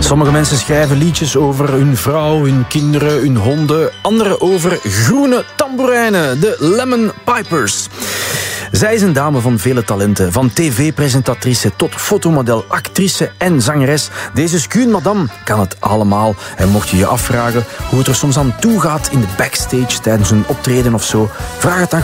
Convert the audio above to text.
Sommige mensen schrijven liedjes over hun vrouw, hun kinderen, hun honden. Anderen over groene tamboerijnen, de Lemon Pipers. Zij is een dame van vele talenten. Van tv-presentatrice tot fotomodel, actrice en zangeres. Deze schuun madame kan het allemaal. En mocht je je afvragen hoe het er soms aan toe gaat in de backstage tijdens een optreden of zo, vraag het dan